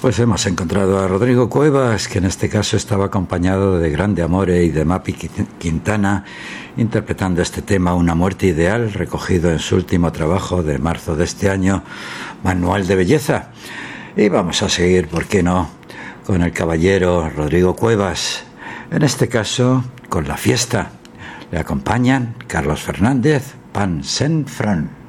Pues hemos encontrado a Rodrigo Cuevas, que en este caso estaba acompañado de Grande Amore y de Mapi Quintana, interpretando este tema Una muerte ideal, recogido en su último trabajo de marzo de este año, Manual de Belleza. Y vamos a seguir, ¿por qué no?, con el caballero Rodrigo Cuevas, en este caso con La Fiesta. Le acompañan Carlos Fernández, Pan Sen Fran.